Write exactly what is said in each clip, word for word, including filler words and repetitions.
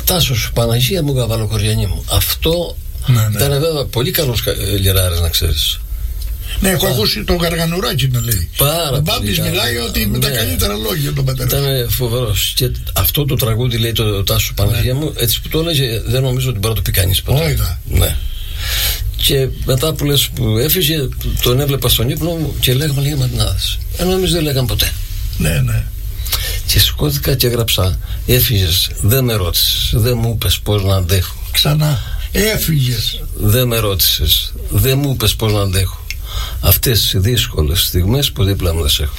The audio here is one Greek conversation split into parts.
Τάσος, Παναγία μου, Καβαλοκοριανή μου. Αυτό ναι, ναι. ήταν βέβαια πολύ καλός λιράρης, να ξέρεις. Ναι, έχω ακούσει το Γαργανουράκι να λέει. Πάρα ο Μπάμπης μιλάει ότι με ναι. τα καλύτερα λόγια τον πατέρα. Ήταν φοβερός. Και αυτό το τραγούδι, λέει το Τάσο, Παναγία ναι. μου, έτσι που το έλεγε, δεν νομίζω ότι μπορεί να το πει κανείς ποτέ. Όχι. Ναι. Και μετά που λες που έφυγε, τον έβλεπα στον ύπνο μου και λέγαμε λίγα ματινάδες. Ενώ εμείς δεν λέγαμε ποτέ. Ναι, ναι. Και σηκώθηκα και έγραψα: έφυγες, δεν με ρώτησες, δεν μου είπες πώς να αντέχω. Ξανά, έφυγες. Δεν με ρώτησες, δεν μου είπες πώς να αντέχω. Αυτές τις δύσκολες στιγμές που δίπλα μου δεν σε έχω.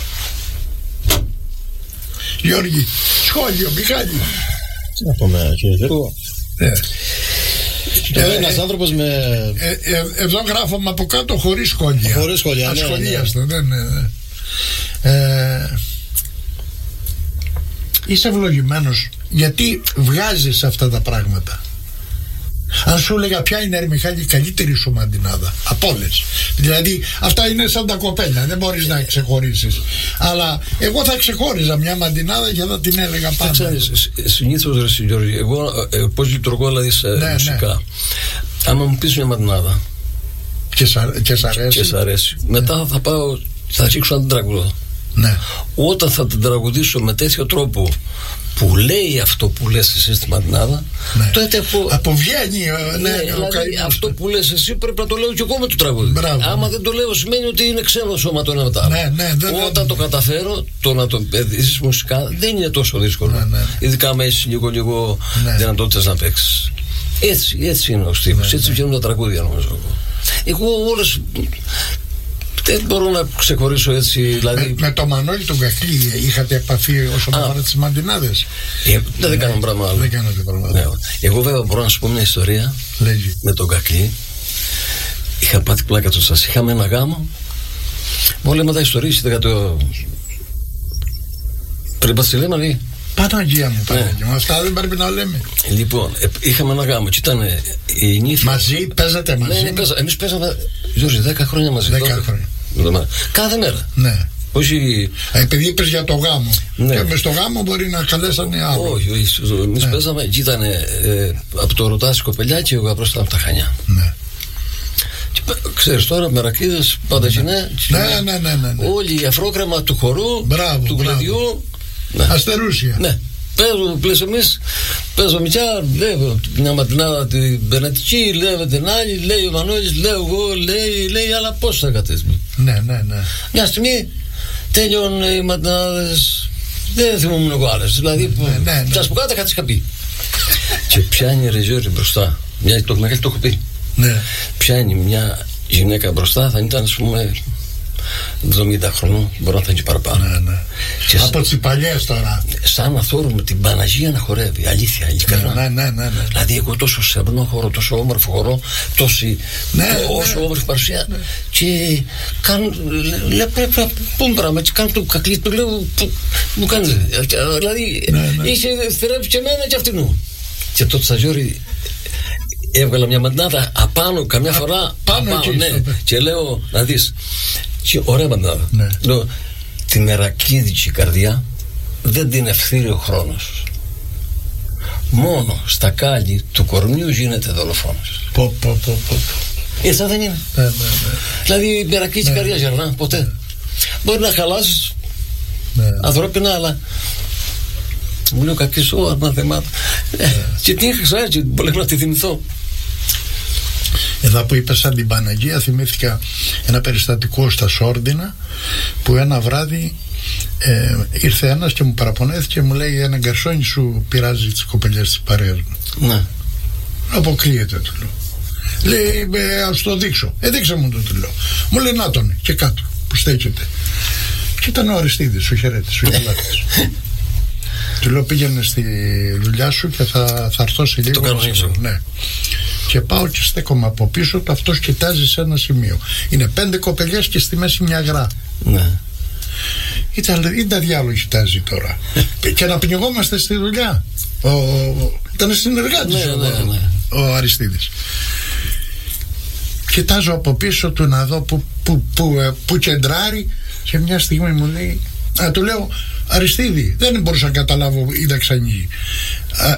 Γιώργη, σχόλιο, Μιχάλη. Τι να πούμε, κύριε Γιώργο. Ναι. Τώρα ε, ένας άνθρωπος με... Ε, ε, εδώ γράφουμε από κάτω χωρίς σχόλια. Χωρίς σχόλια, ναι, ασχολίαστο, ναι, ναι. ναι. Ε, είσαι ευλογημένος γιατί βγάζεις αυτά τα πράγματα. Αν σου έλεγα ποια είναι, ρε Μιχάλη, η καλύτερη σου μαντινάδα από όλες, δηλαδή αυτά είναι σαν τα κοπέλια, δεν μπορείς να ξεχωρίσεις, αλλά εγώ θα ξεχώριζα μια μαντινάδα και θα την έλεγα πάντα. Συνήθως, ρε Γιώργη, εγώ ε, πώς λειτουργώ δηλαδή σε ναι, μουσικά, ναι. άμα μου πεις μια μαντινάδα και σ' αρέσει, και σ' αρέσει. Ναι. Μετά θα πάω, θα ρίξω να την τραγουδώ. Ναι. Όταν θα την τραγουδήσω με τέτοιο τρόπο που λέει αυτό που λες εσύ στη μαντινάδα, ναι. τότε έχω... αποβγαίνει, ναι, ναι, δηλαδή αυτό που λες εσύ πρέπει να το λέω και εγώ με το τραγούδι. Μπράβο. Άμα δεν το λέω σημαίνει ότι είναι ξένο σώμα το ένα μετά. Ναι, ναι, δεν, όταν δεν... το καταφέρω, το να το παιδίσεις μουσικά δεν είναι τόσο δύσκολο. Ναι, ναι. Ειδικά άμα έχεις λίγο λίγο ναι. δυνατότητες να παίξεις. Έτσι, έτσι είναι ο στίχος, ναι, έτσι ναι. βγαίνουν τα τραγούδια νομίζω. Εγώ όλες... δεν μπορώ να ξεχωρίσω έτσι, δηλαδή... Με, με το Μανώλη τον Κακλή είχατε επαφή όσον αφορά τις μαντινάδες? Ε, δεν ναι, κάναμε πράγμα άλλο. Δεν κάνατε πράγμα άλλο. Ναι. Εγώ βέβαια μπορώ να σου πω μια ιστορία. Λέγει. Με τον Κακλή. Είχα πάθει πλάκα του σας. Είχαμε ένα γάμο. Μου λέμε τα ιστορίες, είδα το... Πρέπει να τη λέμε, λέει. Παναγία μου, Παναγία μου. Ναι. Αυτά δεν πρέπει να λέμε. Λοιπόν, ε, είχαμε ένα γάμο και ήταν η νύφη. Μαζί, παίζατε μαζί? Ναι, παίζα, εμείς παίζαμε, Γιώργη, δέκα χρόνια μαζί. Δέκα χρόνια. Κάθε μέρα. Ναι. Όχι... Επειδή είπες για το γάμο. Ναι. Και μες στο γάμο μπορεί να καλέσανε άλλο. Όχι, όχι. Εμείς ναι. παίζαμε και ήταν ε, από το Ρωτάσι κοπελιά και ο γαμπρός ήταν από τα Χανιά. Ναι. Και, ξέρεις τώρα, μερακίδες, πάντα ναι. ναι, ναι, ναι, ναι, ναι, ναι. Όλοι οι αφρόκρεμα του χορού, μπράβο, του κλαδιού. Ναι. Αστερούσια. Ναι. Παίζω πλες εμείς, παίζω μητσιά, λέω μια ματινάδα την Περνατική, λέω την άλλη, λέει ο Μανώλης, λέω εγώ, λέει, λέει, αλλά πώς θα κατέσμει. Ναι, ναι, ναι. Μια στιγμή τέλειωνε οι ματινάδες, δεν θυμόμουν εγώ άλλες, δηλαδή, ναι, ναι, ναι. τσάς που κάτω κάτι είχα πει. Και πιάνει ρε Γιώργη μπροστά, μια, το μεγάλο το έχω πει, ναι. Πιάνει μια γυναίκα μπροστά, θα ήταν ας πούμε εβδομήντα χρονών, μπορεί να ήταν και παραπάνω. Ναι, ναι. Και από τις παλιές τώρα. Σαν να θόρουμε την Παναγία να χορεύει. Αλήθεια, ειλικρινά. Ναι, ναι, ναι, ναι, ναι. Δηλαδή, εγώ τόσο σεμνό χώρο, τόσο όμορφο χώρο, τόση, ναι, τόσο ναι. όμορφη παρουσία. Ναι. Και κάνουν. Λέω πρέπει να πούμε πράγμα. Και κάνω το Κακλή, του λέω. Μου κάνει. Δηλαδή, ναι, ναι. Είχε θερέψει και εμένα και αυτήν. Και τότε στα Γιώργη έβγαλα μια μαντινάδα απάνω, καμιά Α, φορά πάνω, απάνω, ναι. Και λέω να δεις. Και ωραία μαντινάδα. Ναι. Λέω, την ερακίδικη καρδιά δεν την ευθύρει ο χρόνος. Μόνο στα κάλλη του κορμιού γίνεται δολοφόνος. Πω, πω, πω, πω. Έτσι δεν είναι. Ναι, ναι, ναι. Δηλαδή η ερακίδικη ναι. καρδιά γερνά, ποτέ. Ναι. Μπορεί να χαλάσεις ναι. ανθρώπινα, αλλά μου λέω κακή σου, αρμά θεμάτα. Ναι. Και τι είχα έτσι, μπορεί να τη θυμηθώ. Εδώ που είπα σαν την Παναγία, θυμήθηκα ένα περιστατικό στα Σόρντινα που ένα βράδυ ε, ήρθε ένας και μου παραπονέθηκε και μου λέει ένα γκαρσόνι σου πειράζει τις κοπελιές της παρέας μου. Ναι. Αποκλείεται, του λέω. Λέει, ε, ας το δείξω. Ε, δείξε μου το, του λέω. Μου λέει να τον και κάτω που στέκεται. Και ήταν ο Αριστίδης, σου χαιρέτη, σου γελάτης. Του λέω πήγαινε στη δουλειά σου και θα, θα έρθω σε λίγο. Το κανονίζω. Ναι. Και πάω και στέκομαι από πίσω του, αυτός κοιτάζει σε ένα σημείο. Είναι πέντε κοπελιές και στη μέση μια γρά. Ναι. Ήταν, ήταν διάλογο κοιτάζει τώρα. Και να πνιγόμαστε στη δουλειά. Ο, ο, ήταν συνεργάτης ναι, ο, ναι, ναι. ο Αριστίδης. Κοιτάζω από πίσω του να δω που, που, που, που, που κεντράρει. Σε μια στιγμή μου λέει, α, του λέω, Αριστίδη, δεν μπορούσα να καταλάβω, είδα ξανή.